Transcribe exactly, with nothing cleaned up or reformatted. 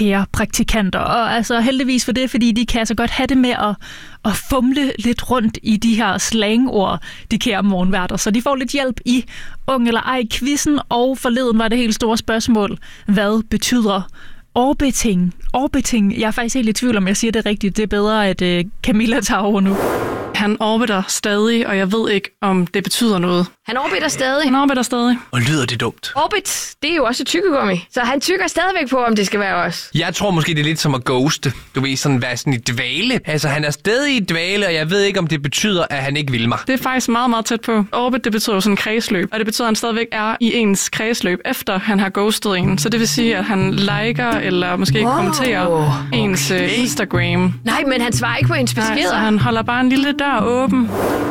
kære praktikanter. Og altså heldigvis for det, fordi de kan så godt have det med at, at fumle lidt rundt i de her slangord, de kære morgenværter. Så de får lidt hjælp i Ung eller ej-quizzen, og forleden var det helt store spørgsmål, hvad betyder orbiting? Orbiting, jeg er faktisk helt i tvivl om, jeg siger det rigtigt. Det er bedre, at uh, Camilla tager over nu. Han orbiter stadig, og jeg ved ikke, om det betyder noget. Han orbiter stadig. Han orbiter stadig. Og lyder det dumt? Orbit, det er jo også tykkegummi. Så han tykker stadigvæk på, om det skal være os. Jeg tror måske, det er lidt som at ghoste. Du ved, sådan være sådan i dvale. Altså, han er stadig i dvale, og jeg ved ikke, om det betyder, at han ikke vil mig. Det er faktisk meget, meget tæt på. Orbit, det betyder jo sådan en kredsløb. Og det betyder, at han stadigvæk er i ens kredsløb, efter han har ghostet en. Så det vil sige, at han liker, eller måske wow. kommenterer okay. ens uh, Instagram. Nej, men han svarer ikke på ens beskeder. Nej, så han holder bare en lille dør åben.